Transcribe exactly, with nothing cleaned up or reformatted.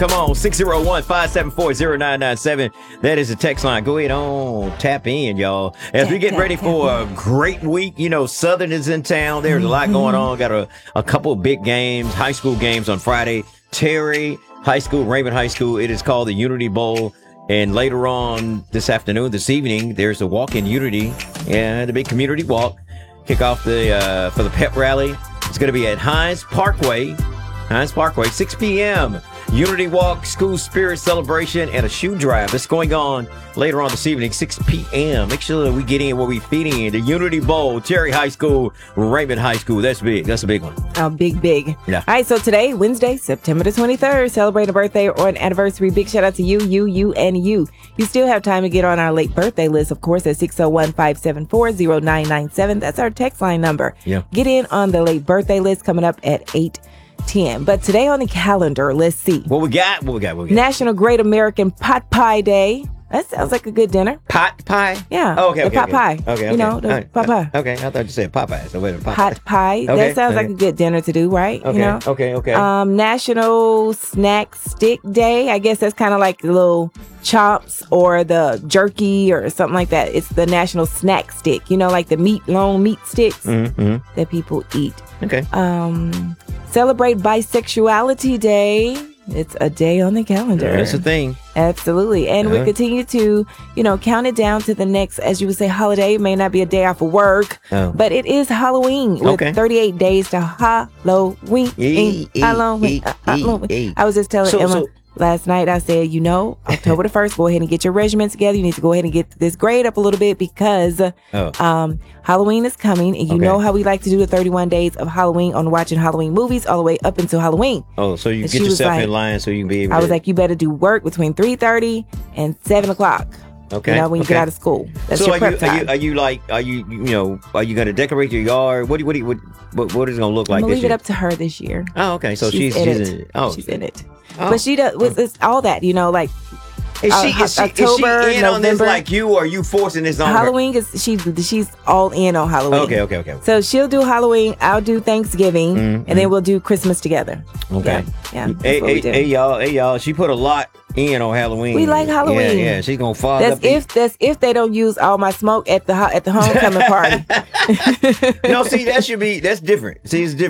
Come on, six oh one, five seven four, oh nine nine seven. That is the text line. Go ahead on, tap in, y'all. As we get ready for a great week, you know, Southern is in town. There's a lot going on. Got a, a couple of big games, high school games on Friday. Terry High School, Raymond High School. It is called the Unity Bowl. And later on this afternoon, this evening, there's a walk in Unity and the big community walk. Kick off the uh, for the pep rally. It's going to be at Hines Parkway. Hines Parkway, six p.m. Unity Walk, School Spirit Celebration, and a shoe drive. That's going on later on this evening, six p.m. Make sure that we get in where we fit in. The Unity Bowl, Terry High School, Raymond High School. That's big. That's a big one. Oh, big, big. Yeah. All right, so today, Wednesday, September the twenty-third, celebrate a birthday or an anniversary. Big shout out to you, you, you, and you. You still have time to get on our late birthday list, of course, at six oh one, five seven four, oh nine nine seven. That's our text line number. Yeah. Get in on the late birthday list coming up at eight ten. But today on the calendar, let's see. What we got? What we got? What we got? National Great American Pot Pie Day. That sounds like a good dinner. Pot pie? Yeah. Oh, okay, the okay. pot okay. pie. Okay, okay. You know, the right. pot pie. Okay, I thought you said Popeye. So wait a minute. Pot pie. Okay, That sounds okay. like a good dinner to do, right? Okay, You know? okay, okay. Um, National Snack Stick Day. I guess that's kind of like the little chops or the jerky or something like that. It's the National Snack Stick. You know, like the meat, long meat sticks mm-hmm. that people eat. Okay. Um, celebrate Bisexuality Day. It's a day on the calendar. That's the thing. Absolutely. And Uh-huh. we continue to, you know, count it down to the next, as you would say, holiday. It may not be a day off of work, Oh. but it is Halloween with Okay. thirty-eight days to Halloween. Ee, ee, Halloween. ee, uh, Halloween. ee. I was just telling So- Emma so- last night, I said, you know, October the first, go ahead and get your regiment together. You need to go ahead and get this grade up a little bit because Oh. um, Halloween is coming. And you Okay. know how we like to do the thirty-one days of Halloween on watching Halloween movies all the way up until Halloween. Oh, so you And get she was yourself like- in line so you can be able I was to... like, you better do work between three thirty and seven o'clock. Okay. You know, when you okay. get out of school. That's so your are prep you, time. are you are you like are you you know are you gonna decorate your yard? What do you what do you, what what, what is it gonna look like I'm gonna this leave year? it up to her this year. Oh, okay. So she's, she's in she's it. in, oh she's in it. oh. But she does. It's, it's all that, you know, like Is uh, she, is she, is she October, in on this November. like you, or are you forcing this on her? Halloween is she. She's all in on Halloween. Okay, okay, okay. So she'll do Halloween. I'll do Thanksgiving, Mm, and then we'll do Christmas together. Okay. Yeah. yeah that's Hey, what hey, we do. hey, y'all, hey, y'all. She put a lot in on Halloween. We like Halloween. Yeah, yeah. She's gonna fall That's up. the- if that's if they don't use all my smoke at the ho- at the homecoming party. No, see, that should be that's different. See, it's different.